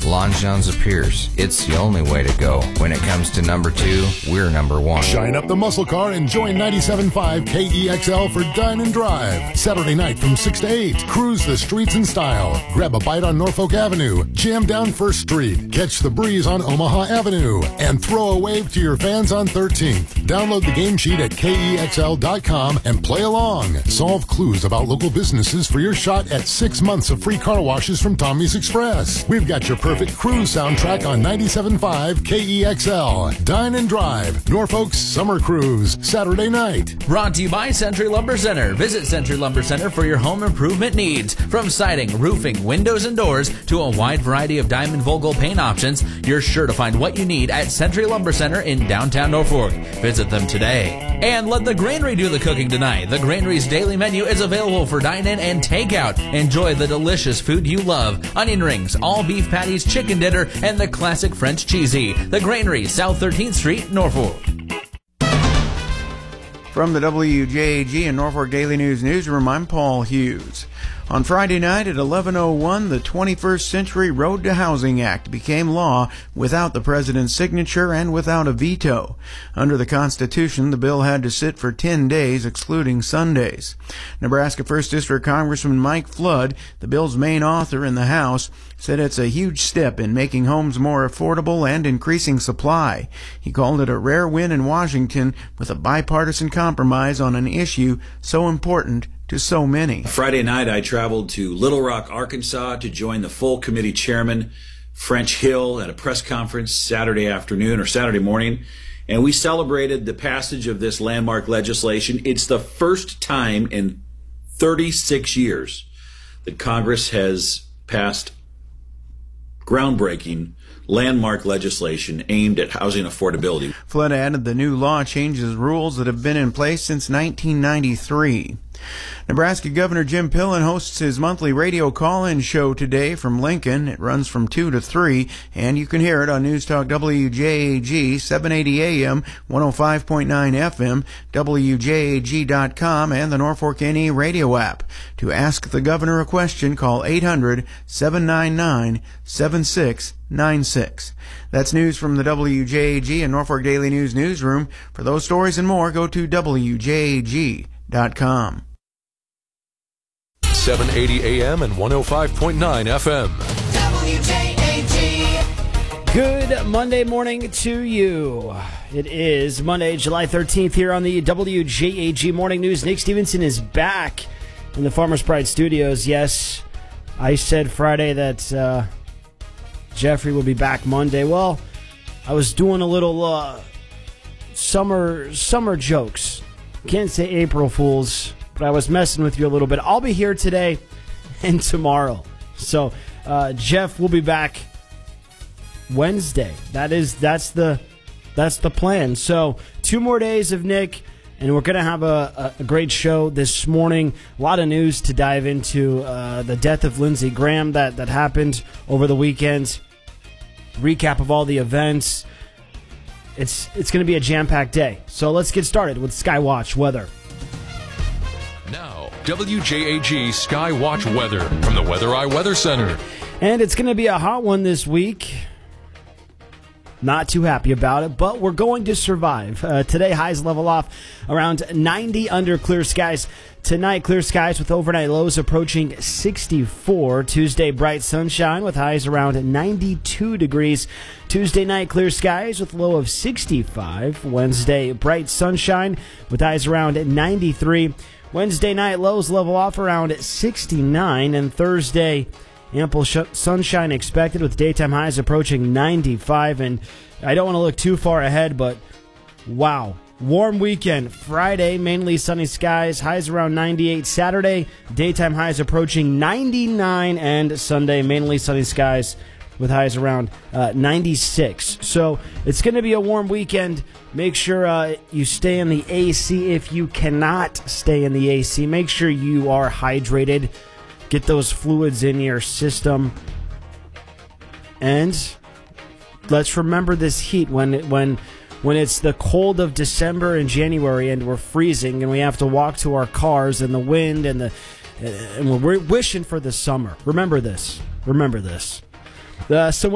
Longchamps of Pierce. It's the only way to go. When it comes to number 2, we're number 1. Shine up the muscle car and join 97.5 KEXL for Dine and Drive. Saturday night from 6 to 8. Cruise the streets in style. Grab a bite on Norfolk Avenue. Jam down First Street. Catch the breeze on Omaha Avenue. And throw a wave to your fans on 13th. Download the game sheet at KEXL.com and play along. Solve clues about local businesses for your shot at 6 months of free car washes from Tommy's Express. We've got your perfect cruise soundtrack on 97.5 KEXL. Dine and Drive, Norfolk's Summer Cruise, Saturday night. Brought to you by Century Lumber Center. Visit Century Lumber Center for your home improvement needs. From siding, roofing, windows, and doors to a wide variety of Diamond Vogel paint options, you're sure to find what you need at Century Lumber Center in downtown Norfolk. Visit them today. And let the Granary do the cooking tonight. The Granary's daily menu is available for dine-in and takeout. Enjoy the delicious food you love. Onion rings, all beef patties, chicken dinner, and the classic French cheesy. The Granary, South 13th Street, Norfolk. From the WJAG and Norfolk Daily News Newsroom, I'm Paul Hughes. On Friday night at 11:01, the 21st Century Road to Housing Act became law without the president's signature and without a veto. Under the Constitution, the bill had to sit for 10 days, excluding Sundays. Nebraska 1st District Congressman Mike Flood, the bill's main author in the House, said it's a huge step in making homes more affordable and increasing supply. He called it a rare win in Washington with a bipartisan compromise on an issue so important to so many. Friday night, I traveled to Little Rock, Arkansas to join the full committee chairman, French Hill, at a press conference Saturday afternoon or Saturday morning, and we celebrated the passage of this landmark legislation. It's the first time in 36 years that Congress has passed groundbreaking landmark legislation aimed at housing affordability. Flood added the new law changes rules that have been in place since 1993. Nebraska Governor Jim Pillen hosts his monthly radio call-in show today from Lincoln. It runs from 2 to 3, and you can hear it on News Talk WJAG, 780 AM, 105.9 FM, WJAG.com, and the Norfolk NE radio app. To ask the governor a question, call 800-799-7696. That's news from the WJAG and Norfolk Daily News Newsroom. For those stories and more, go to WJAG.com. 780 AM and 105.9 FM. WJAG. Good Monday morning to you. It is Monday, July 13th here on the WJAG Morning News. Nick Stevenson is back in the Farmers Pride Studios. Yes, I said Friday that Jeffrey will be back Monday. Well, I was doing a little summer jokes. Can't say April Fools, but I was messing with you a little bit. I'll be here today and tomorrow. So Jeff will be back Wednesday. That's the plan. So 2 more days of Nick, and we're going to have a great show this morning. A lot of news to dive into. The death of Lindsey Graham that happened over the weekend. Recap of all the events. It's going to be a jam-packed day. So let's get started with Skywatch weather. Now, WJAG Skywatch weather from the Weather Eye Weather Center. And it's going to be a hot one this week. Not too happy about it, but we're going to survive. Today, highs level off around 90 under clear skies. Tonight, clear skies with overnight lows approaching 64. Tuesday, bright sunshine with highs around 92 degrees. Tuesday night, clear skies with low of 65. Wednesday, bright sunshine with highs around 93. Wednesday night, lows level off around 69. And Thursday, ample sunshine expected with daytime highs approaching 95. And I don't want to look too far ahead, but wow. Warm weekend. Friday, mainly sunny skies, highs around 98. Saturday, daytime highs approaching 99. And Sunday, mainly sunny skies with highs around 96. So it's going to be a warm weekend. Make sure you stay in the AC. If you cannot stay in the AC, make sure you are hydrated. Get those fluids in your system. And let's remember this heat when it's the cold of December and January and we're freezing and we have to walk to our cars in the wind and we're wishing for the summer. Remember this. So